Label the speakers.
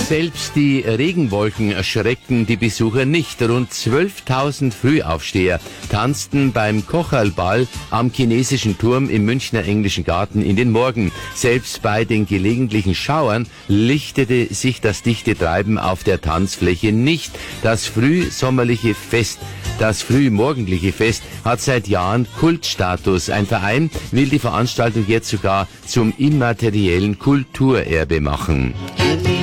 Speaker 1: Selbst die Regenwolken erschreckten die Besucher nicht. Rund 12.000 Frühaufsteher tanzten beim Kocherlball am Chinesischen Turm im Münchner Englischen Garten in den Morgen. Selbst bei den gelegentlichen Schauern lichtete sich das dichte Treiben auf der Tanzfläche nicht. Das frühsommerliche Fest, das frühmorgendliche Fest hat seit Jahren Kultstatus. Ein Verein will die Veranstaltung jetzt sogar zum immateriellen Kulturerbe machen.